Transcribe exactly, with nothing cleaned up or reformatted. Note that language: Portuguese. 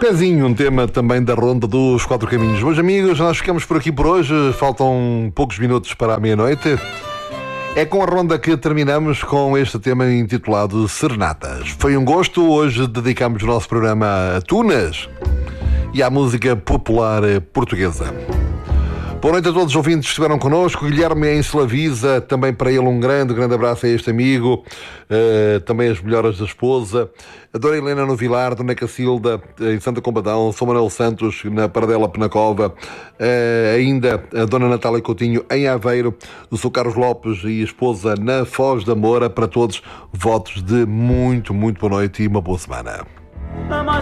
Pezinho, um tema também da Ronda dos Quatro Caminhos. Meus amigos, nós ficamos por aqui por hoje. Faltam poucos minutos para a meia-noite. É com a ronda que terminamos com este tema intitulado Serenatas. Foi um gosto. Hoje dedicamos o nosso programa a Tunas e à música popular portuguesa. Boa noite a todos os ouvintes que estiveram connosco. Guilherme em Selavisa, também para ele um grande, grande abraço a este amigo. Uh, também as melhoras da esposa. A Dona Helena no Vilar, Dona Cacilda em Santa Combadão, São Manuel Santos na Paradela Penacova. Uh, ainda a Dona Natália Coutinho em Aveiro, o seu Carlos Lopes e a esposa na Foz da Moura. Para todos, votos de muito, muito boa noite e uma boa semana.